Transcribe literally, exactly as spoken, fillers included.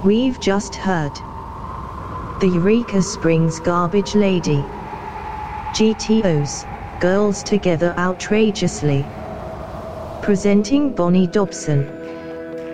We've just heard the Eureka Springs Garbage Lady. G T Os, Girls Together Outrageously. Presenting Bonnie Dobson.